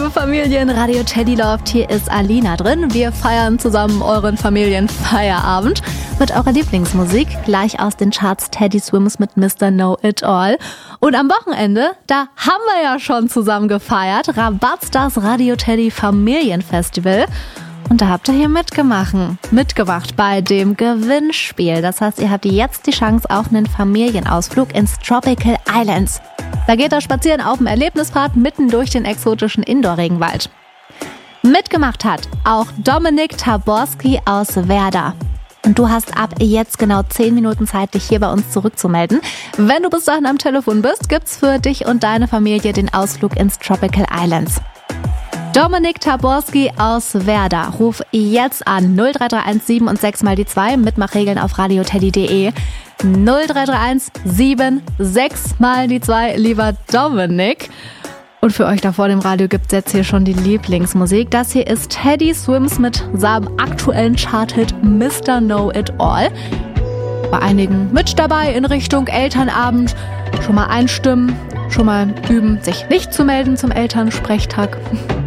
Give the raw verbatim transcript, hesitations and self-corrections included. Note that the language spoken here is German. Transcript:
liebe Familien, Radio Teddy Loft, hier ist Alina drin. Wir feiern zusammen euren Familienfeierabend mit eurer Lieblingsmusik, gleich aus den Charts Teddy Swims mit Mister Know It All. Und am Wochenende, da haben wir ja schon zusammen gefeiert, Rabattstars Radio Teddy Familienfestival. Und da habt ihr hier mitgemacht, mitgemacht bei dem Gewinnspiel. Das heißt, ihr habt jetzt die Chance auf einen Familienausflug ins Tropical Islands. Da geht ihr spazieren auf dem Erlebnispfad mitten durch den exotischen Indoor-Regenwald. Mitgemacht hat auch Dominik Taborski aus Werder. Und du hast ab jetzt genau zehn Minuten Zeit, dich hier bei uns zurückzumelden. Wenn du bis dahin am Telefon bist, gibt's für dich und deine Familie den Ausflug ins Tropical Islands. Dominik Taborski aus Werder, ruf jetzt an null drei drei eins sieben und sechs mal die zwei, Mitmachregeln auf radioteddy punkt de. null drei drei eins sieben sechs mal die zwei, lieber Dominik. Und für euch da vor dem Radio gibt's jetzt hier schon die Lieblingsmusik. Das hier ist Teddy Swims mit seinem aktuellen Charthit Mister Know It All. Bei einigen mit dabei in Richtung Elternabend. Schon mal einstimmen, schon mal üben, sich nicht zu melden zum Elternsprechtag.